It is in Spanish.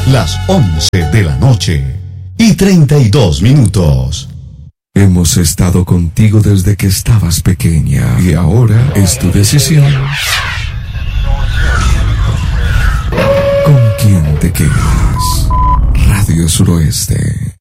Las 11 de la noche y 32 minutos. Hemos estado contigo desde que estabas pequeña y ahora es tu decisión. ¿Con quién te quedas? Radio Suroeste.